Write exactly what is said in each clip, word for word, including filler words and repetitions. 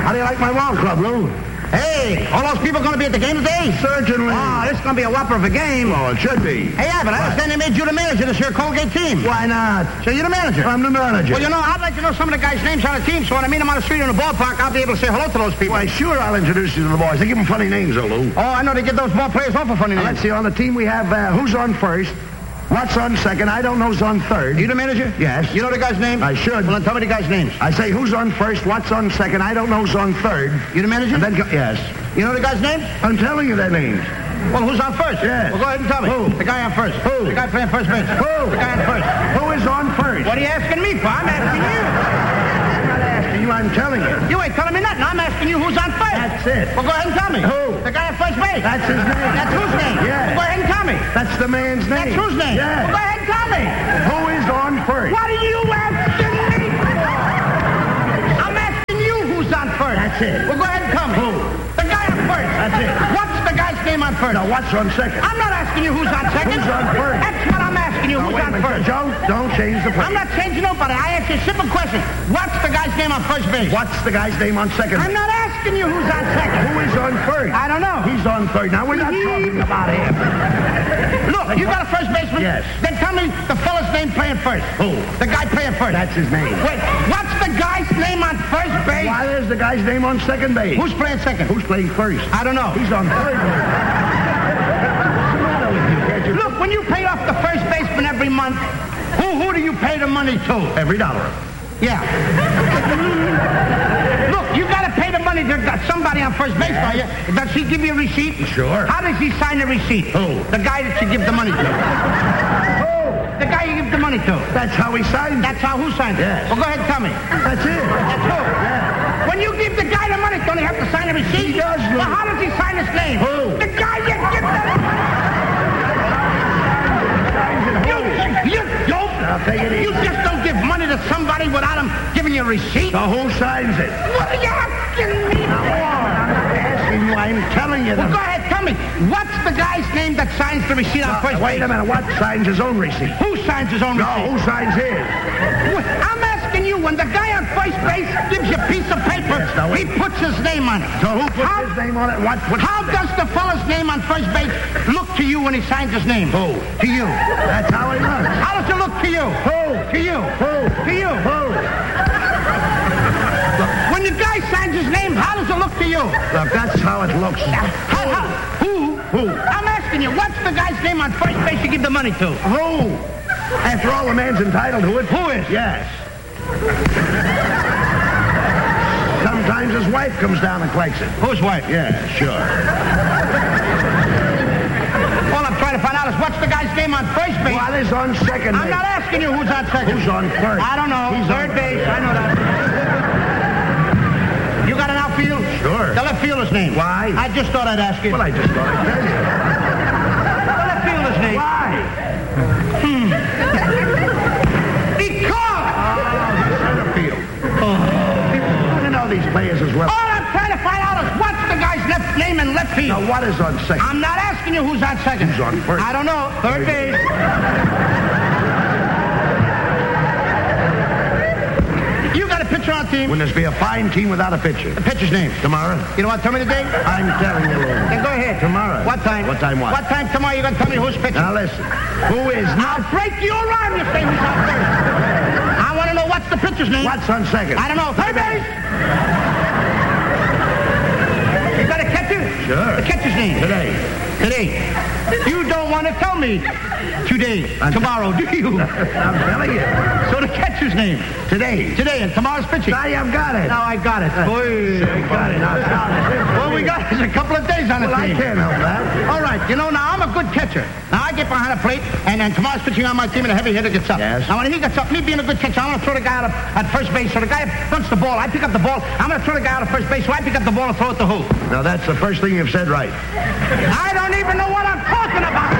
How do you like my ball club, Lou? Hey, all those people going to be at the game today? Certainly. Oh, this is going to be a whopper of a game. Oh, it should be. Hey, Abbott, I understand they made you the manager of this here Colgate team. Why not? So you're the manager? I'm the manager. Well, you know, I'd like to know some of the guys' names on the team, so when I meet them on the street or in the ballpark, I'll be able to say hello to those people. Why, sure, I'll introduce you to the boys. They give them funny names, though, Lou. Oh, I know they give those ball players awful funny Now, names. let's see, on the team we have uh, who's on first, what's on second, I don't know who's on third. You the manager? Yes. You know the guy's name? I should. Well, then tell me the guy's names. I say who's on first, what's on second, I don't know who's on third. You the manager? And then go, yes. You know the guy's names? I'm telling you their names. Well, who's on first? Yes. Well, go ahead and tell me. Who? The guy on first. Who? The guy playing first base. Who? The guy on first. Who is on first? What are you asking me for? I'm asking you. I'm not asking you, I'm telling you. You ain't telling me nothing. I'm asking you who's on first. That's it. Well, go ahead and tell me. Who? The guy on first base. That's his name. That's whose name? Yes. Well, go ahead and tell me. That's the man's name. That's whose name? Yes. Well, go ahead and tell me. Who is on first? What are you asking me for? I'm asking you who's on first. That's it. Well, go ahead and tell me. Who? The guy on first. That's it. What's the guy's name on first? Now, what's on second? I'm not asking you who's on second. Who's on first? That's what I'm asking you. Now, Who's wait a on minute. first? Don't, don't change the play. I'm not changing nobody. I asked you a simple question. What's the guy's name on first base? What's the guy's name on second? I'm not asking you who's on second. Who is on first? I don't know. He's on third. Now, we're not talking about him. Look, you got a first baseman? Yes. Then tell me the fella's name playing first. Who? The guy playing first. That's his name. Wait, what's the guy's name on first base? Why, there's the guy's name on second base. Who's playing second? Who's playing first? I don't know. He's on third base. What's the matter with you? Can't you... Look, when you pay off the first baseman every month, who who do you pay the money to? Every dollar. Yeah. Look, you got to pay the money to somebody on first base, don't you? Does he give you a receipt? Sure. How does he sign the receipt? Who? The guy that you give the money to. The guy you give the money to. That's how he signed it. That's how who signs it? Yes. Well, go ahead and tell me. That's it. That's who? Yeah. When you give the guy the money, don't he have to sign a receipt? He does, Well, Lou. how does he sign his name? Who? The guy you give the... You, you don't... I'll take it You easy. just don't give money to somebody without him giving you a receipt? So who signs it? What are you asking me for? I'm not asking you. I'm telling you. Well, Them. go ahead, tell me. What's the guy's name that signs the receipt on first Wait base? a minute. What signs his own receipt? Who signs his own No, receipt? who signs his? I'm asking you, when the guy on first base gives you a piece of paper, Yes, now he wait. puts his name on it. So who puts How- his name on it? What puts How does the fella's name on first base look to you when he signs his name? Who? To you. That's how he looks. How does it look to you? Who? To you. Who? To you. Who? When the guy signs his name, how does it look to you? Look, that's how it looks. How, how, who? Who? I'm asking you, what's the guy's name on first base you give the money to? Who? After all, the man's entitled to it. Who is? Yes. Sometimes his wife comes down and collects it. Whose wife? Yeah, sure. All I'm trying to find out is what's the guy's name on first base? What is on second I'm base? not asking you who's on second. Who's on first? I don't know. He's Third on base. I know that. You got an outfield? Sure. The left fielder's name. Why? I just thought I'd ask you. Well, I just thought I'd tell you. The left fielder's name. Why? Because. Center field. You know these players as well. All I'm trying to find out is what's the guy's left name in left field. Now, what is on second? I'm not asking you who's on second. Who's on first? I don't know. Third base. You got a pitcher on team. Wouldn't this be a fine team without a pitcher? The pitcher's name. Tomorrow? You don't want to tell me the date? I'm telling you, Lou. Then go ahead. Tomorrow. What time? What time what? What time tomorrow you going to tell me who's pitching? Now, listen. Who is I'll not... break your arm you say who's on first. I want to know what's the pitcher's name. What's on second? I don't know. Third base. You got a catcher? Sure. The catcher's name. Today. Today. You don't want to tell me today, I'm- tomorrow, do you? I'm telling you. So the catcher's name. Today. Today and tomorrow's pitching. Now you've got it. Now I got it. Boy. I got it. Now, Well, we got is a couple of days on the Well, I team. can't help that. All right, you know, now I'm a good catcher. Now I get behind a plate, and then tomorrow's pitching on my team, and a heavy hitter gets up. Yes. Now when he gets up, me being a good catcher, I'm going to throw the guy out of, at first base. So the guy fronts the ball. I pick up the ball. I'm going to throw the guy out of first base, so I pick up the ball and throw it to who? Now, that's the first thing you've said right. I don't even know what I'm talking about.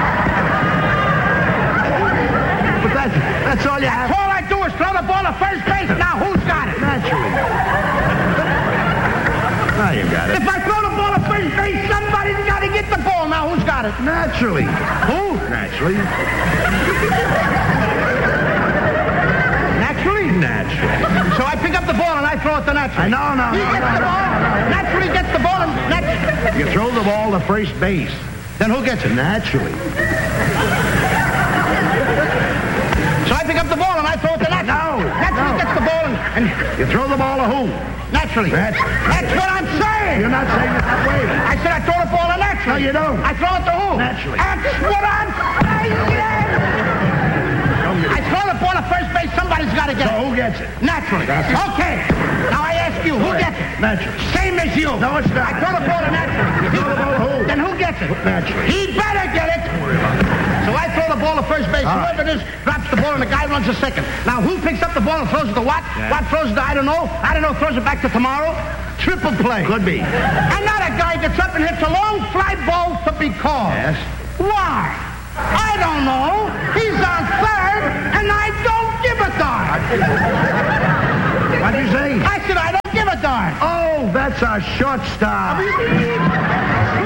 But that's, that's all you have. All I do is throw the ball to first base. Now who's got it? Naturally. Now you got it. If I throw the ball to first base, somebody's got to get the ball. Now who's got it? Naturally. Who? Naturally. Naturally. Naturally. So I pick up the ball and and I throw it to Naturally. No, no, He no, gets no, the no, ball. no, no. Naturally gets the ball, and Naturally... You throw the ball to first base. Then who gets it? Naturally. So I pick up the ball, and I throw it to Naturally. No, Naturally no. gets the ball, and... and You throw the ball to who? Naturally. That's- That's what I'm saying. You're not saying it that way. I said I throw the ball to Naturally. No, you don't. I throw it to who? Naturally. That's what I'm saying. Don't get I it. throw the ball to first base. Somebody's got to get So it. who gets it? Naturally. That's it. Okay. Now I ask you, who gets it? Naturally. Same as you. No, it's not. I throw the ball to Naturally. You throw the ball to who? Then who gets it? Naturally. He better get it. So I throw the ball to first base. All Whoever it is drops the ball, and the guy runs a second. Now, who picks up the ball and throws it to what? Yeah. What throws it to I don't know. I don't know, throws it back to tomorrow. Triple play. Could be. Another guy gets up and hits a long fly ball to be called. Yes. Why? I don't know. He's on third, and I don't give a darn. What'd you say? I said I don't give a darn. Oh, that's a shortstop.